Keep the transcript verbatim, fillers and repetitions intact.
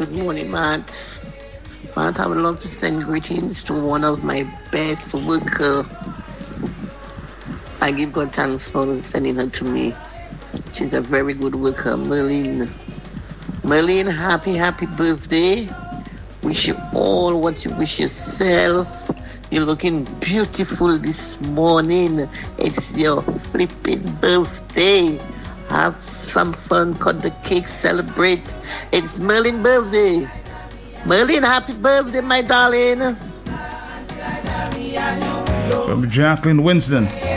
Good morning, Matt. Matt, I would love to send greetings to one of my best worker. I give God thanks for sending her to me. She's a very good worker, Merlin. Merlin, happy, happy birthday. Wish you all what you wish yourself. You're looking beautiful this morning. It's your flipping birthday. Have some fun, cut the cake, celebrate. It's Merlin's birthday. Merlin, happy birthday, my darling. From Jacqueline Winston.